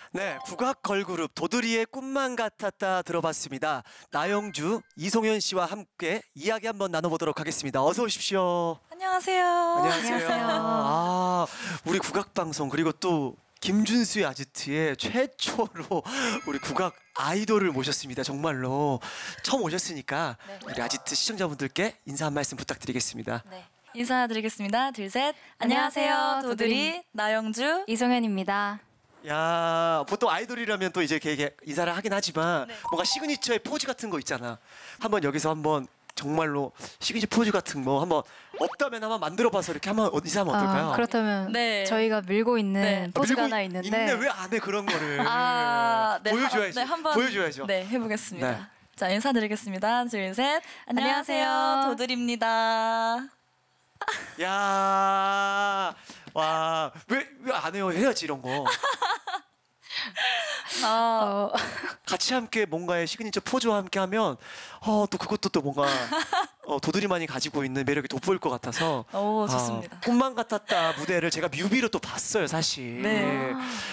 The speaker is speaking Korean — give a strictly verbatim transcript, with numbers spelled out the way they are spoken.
네, 국악 걸그룹 도드리의 꿈만 같았다 들어봤습니다. 나영주, 이송현 씨와 함께 이야기 한번 나눠보도록 하겠습니다. 어서 오십시오. 안녕하세요. 안녕하세요. 아, 우리 국악 방송 그리고 또 김준수의 아지트의 최초로 우리 국악 아이돌을 모셨습니다. 정말로 처음 오셨으니까 네. 우리 아지트 시청자분들께 인사 한 말씀 부탁드리겠습니다. 네. 인사드리겠습니다. 둘, 셋. 안녕하세요. 도드리 나영주. 이송현입니다. 야, 보통 아이돌이라면 또 이제 이렇게 인사를 하긴 하지만 네. 뭔가 시그니처의 포즈 같은 거 있잖아. 한번 여기서 한번 정말로 시그니처 포즈 같은 거 한번 없다면 한번 만들어봐서 이렇게 한번 인사하면 어떨까요? 아, 그렇다면 네. 저희가 밀고 있는 네. 포즈가 밀고 하나 있- 있는데 있네. 왜 안 해 그런 거를? 아, 네. 보여줘야지. 하, 네, 한번 보여줘야죠. 네, 해보겠습니다. 네. 자, 인사드리겠습니다. 둘, 셋. 안녕하세요. 안녕하세요. 도드리입니다. 야, 와, 왜 왜 안 해요? 해야지 이런 거. 아, 어, 같이 함께 뭔가의 시그니처 포즈와 함께 하면 어, 또 그것도 또 뭔가 어, 도드리만이 가지고 있는 매력이 돋보일 것 같아서 오, 좋습니다. 아, 꿈만 같았다 무대를 제가 뮤비로 또 봤어요 사실. 네.